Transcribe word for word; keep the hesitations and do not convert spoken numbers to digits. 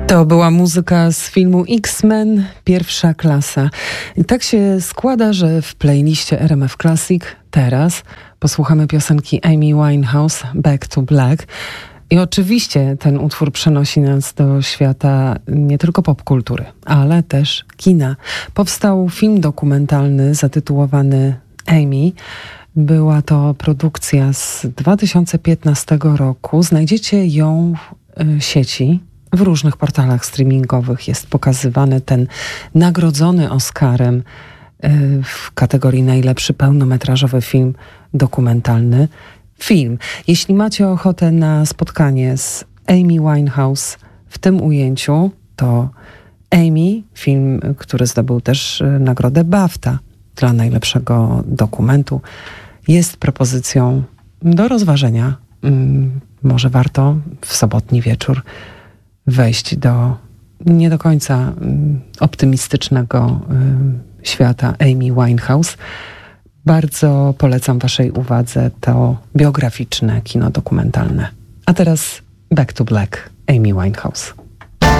To była muzyka z filmu X-Men, pierwsza klasa. I tak się składa, że w playliście R M F Classic teraz posłuchamy piosenki Amy Winehouse, Back to Black. I oczywiście ten utwór przenosi nas do świata nie tylko popkultury, ale też kina. Powstał film dokumentalny zatytułowany Amy. Była to produkcja z dwa tysiące piętnastego roku. Znajdziecie ją w sieci. W różnych portalach streamingowych jest pokazywany ten nagrodzony Oscarem w kategorii najlepszy pełnometrażowy film dokumentalny film. Jeśli macie ochotę na spotkanie z Amy Winehouse w tym ujęciu, to Amy, film, który zdobył też nagrodę BAFTA dla najlepszego dokumentu, jest propozycją do rozważenia. Może warto w sobotni wieczór wejść do nie do końca optymistycznego świata Amy Winehouse. Bardzo polecam waszej uwadze to biograficzne kino dokumentalne. A teraz Back to Black, Amy Winehouse.